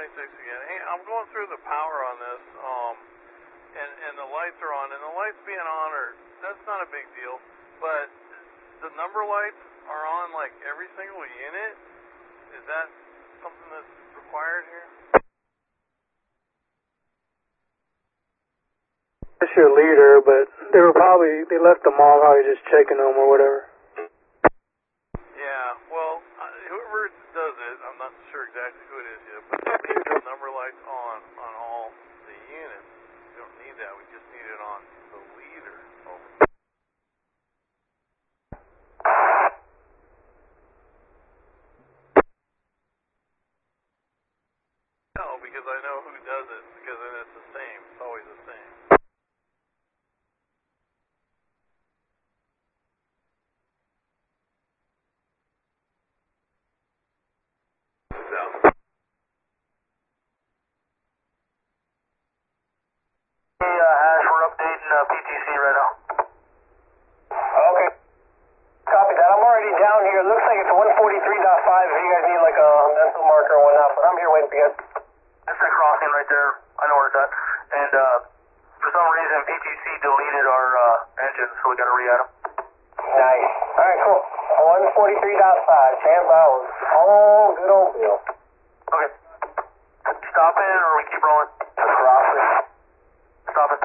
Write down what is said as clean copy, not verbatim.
26 again. Hey, I'm going through the power on this, and the lights are on, and the lights being on that's not a big deal, but the number lights are on like every single unit. Is that something that's required here? It's your leader, but they left them all, probably just checking them or whatever. Yeah, well, whoever does it, I'm not sure exactly who it is yet, but they need the number lights on all the units. We don't need that, we just need it on the leader. Over. No, because I know who does it, because then it's the same. It's always the same. Hash, we're updating PTC right now. Okay. Copy that. I'm already down here. It looks like it's 143.5 if you guys need like a mental marker or whatnot, but I'm here waiting for you guys. This is a crossing right there. I know where it's at. And for some reason, PTC deleted our engines, so we got to re-add them. Nice. All right, cool. 143.5. Champ hours. Oh, good old Bill. Okay. Stop it or we keep rolling? Just crossing. Stop it.